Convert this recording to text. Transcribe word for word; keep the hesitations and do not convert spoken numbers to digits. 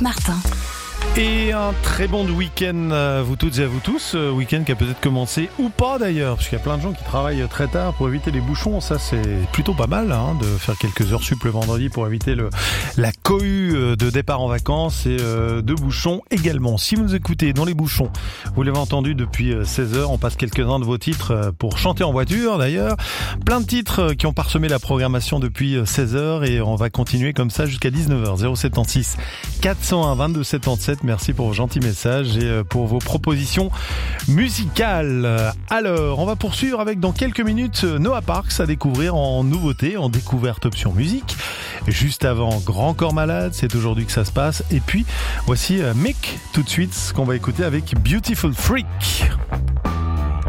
Martin. Et un très bon week-end à vous toutes et à vous tous. Week-end qui a peut-être commencé ou pas d'ailleurs, parce qu'il y a plein de gens qui travaillent très tard pour éviter les bouchons. Ça, c'est plutôt pas mal hein, de faire quelques heures sup le vendredi pour éviter le, la cohue de départ en vacances et euh, de bouchons également. Si vous nous écoutez dans les bouchons, vous l'avez entendu depuis seize heures, on passe quelques-uns de vos titres pour chanter en voiture d'ailleurs. Plein de titres qui ont parsemé la programmation depuis seize heures et on va continuer comme ça jusqu'à dix-neuf heures. zéro sept six quatre zéro un vingt-deux soixante-dix-sept. Merci pour vos gentils messages et pour vos propositions musicales. Alors, on va poursuivre avec dans quelques minutes Noah Parks à découvrir en nouveauté, en découverte option musique. Juste avant, Grand Corps Malade, c'est aujourd'hui que ça se passe. Et puis, voici Mick tout de suite, ce qu'on va écouter avec Beautiful Freak.